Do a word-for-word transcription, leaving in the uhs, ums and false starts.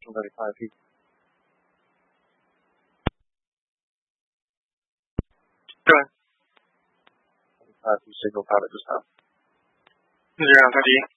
from thirty-five feet. Go ahead. thirty-five feet signal pilot just now. Zero, thirty.